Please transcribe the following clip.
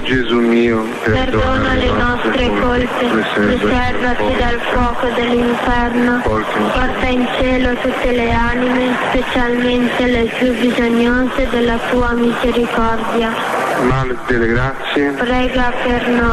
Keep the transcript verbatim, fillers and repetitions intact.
Gesù mio, perdona le nostre colpe, riservati dal fuoco dell'inferno, porta in cielo tutte le anime, specialmente le più bisognose della tua misericordia. Madre delle grazie, prega per noi.